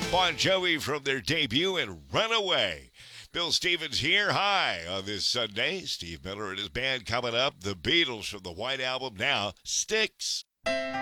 Bon Jovi from their debut and Runaway. Bill Stevens here. Hi on this Sunday. Steve Miller and his band coming up. The Beatles from the White Album now. Sticks.